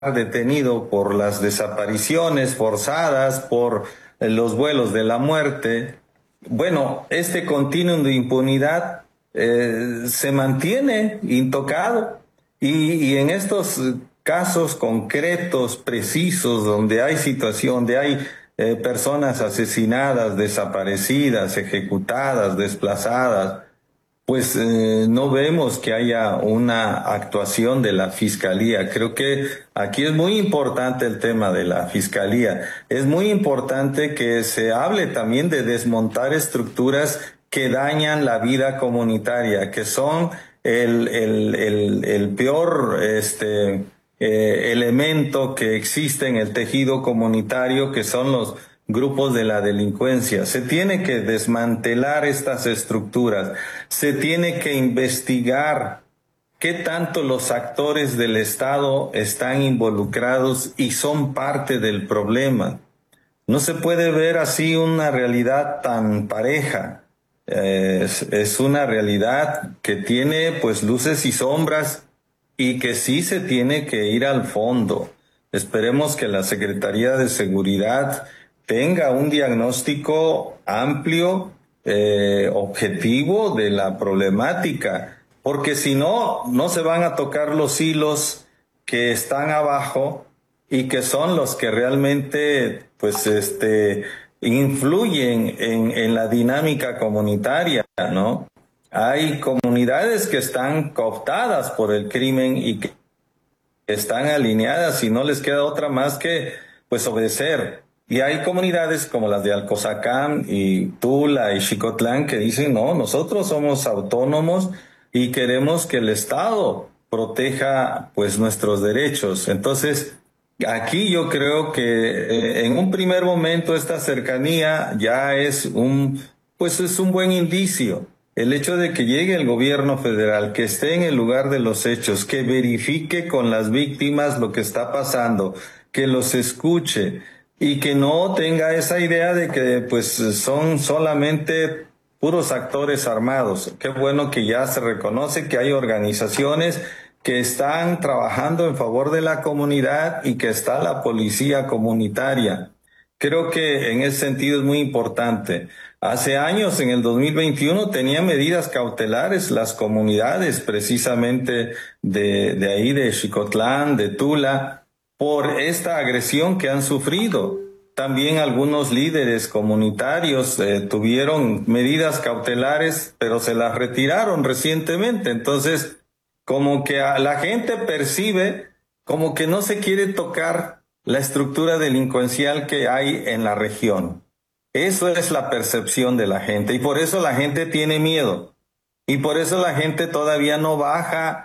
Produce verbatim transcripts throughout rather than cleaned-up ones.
detenido por las desapariciones forzadas, por eh, los vuelos de la muerte. Bueno, este continuum de impunidad eh, se mantiene intocado y, y en estos casos concretos, precisos, donde hay situación, donde hay eh, personas asesinadas, desaparecidas, ejecutadas, desplazadas, pues eh, no vemos que haya una actuación de la fiscalía. Creo que aquí es muy importante el tema de la fiscalía. Es muy importante que se hable también de desmontar estructuras que dañan la vida comunitaria, que son el, el, el, el peor este, eh, elemento que existe en el tejido comunitario, que son los grupos de la delincuencia. Se tiene que desmantelar estas estructuras, se tiene que investigar qué tanto los actores del Estado están involucrados y son parte del problema. No se puede ver así una realidad tan pareja. Eh, es, es una realidad que tiene pues luces y sombras y que sí se tiene que ir al fondo. Esperemos que la Secretaría de Seguridad tenga un diagnóstico amplio, eh, objetivo de la problemática, porque si no, no se van a tocar los hilos que están abajo y que son los que realmente, pues, este, influyen en, en la dinámica comunitaria, ¿no? Hay comunidades que están cooptadas por el crimen y que están alineadas y no les queda otra más que, pues, obedecer. Y hay comunidades como las de Alcozacán y Tula y Xicotlán que dicen, no, nosotros somos autónomos y queremos que el Estado proteja pues nuestros derechos. Entonces, aquí yo creo que eh, en un primer momento esta cercanía ya es un, pues es un buen indicio. El hecho de que llegue el gobierno federal, que esté en el lugar de los hechos, que verifique con las víctimas lo que está pasando, que los escuche, y que no tenga esa idea de que pues son solamente puros actores armados. Qué bueno que ya se reconoce que hay organizaciones que están trabajando en favor de la comunidad y que está la policía comunitaria. Creo que en ese sentido es muy importante. Hace años, en el dos mil veintiuno, tenía medidas cautelares las comunidades precisamente de, de ahí, de Xicotlán, de Tula, por esta agresión que han sufrido. También algunos líderes comunitarios eh, tuvieron medidas cautelares, pero se las retiraron recientemente. Entonces, como que a la gente percibe como que no se quiere tocar la estructura delincuencial que hay en la región. Eso es la percepción de la gente y por eso la gente tiene miedo. Y por eso la gente todavía no baja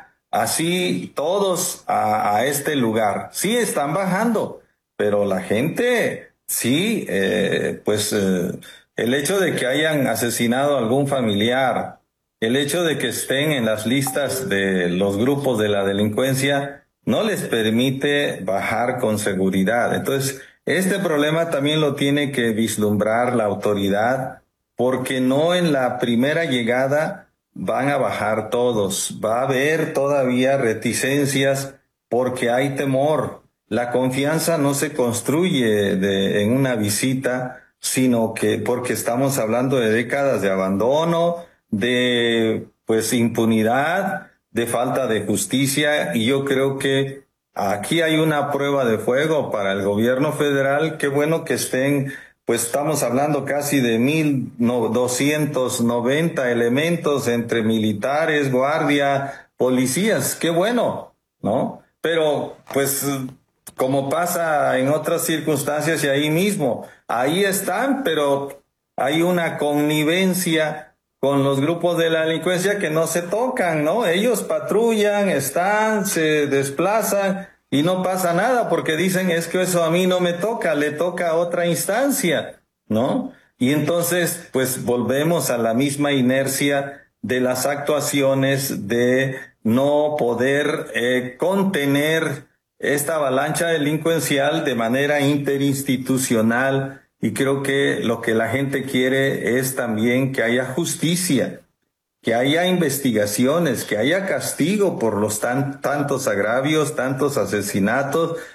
así todos a, a este lugar. Sí están bajando, pero la gente sí, eh, pues eh, el hecho de que hayan asesinado a algún familiar, el hecho de que estén en las listas de los grupos de la delincuencia, no les permite bajar con seguridad. Entonces, este problema también lo tiene que vislumbrar la autoridad, porque no en la primera llegada van a bajar todos. Va a haber todavía reticencias porque hay temor. La confianza no se construye de, en una visita, sino que porque estamos hablando de décadas de abandono, de pues impunidad, de falta de justicia, y yo creo que aquí hay una prueba de fuego para el gobierno federal. Qué bueno que estén, pues estamos hablando casi de mil doscientos noventa elementos entre militares, guardia, policías. Qué bueno, ¿no? Pero pues como pasa en otras circunstancias y ahí mismo, ahí están, pero hay una connivencia con los grupos de la delincuencia que no se tocan, ¿no? Ellos patrullan, están, se desplazan y no pasa nada porque dicen es que eso a mí no me toca, le toca a otra instancia, ¿no? Y entonces, pues volvemos a la misma inercia de las actuaciones de no poder eh, contener esta avalancha delincuencial de manera interinstitucional. Y creo que lo que la gente quiere es también que haya justicia, que haya investigaciones, que haya castigo por los tan, tantos agravios, tantos asesinatos,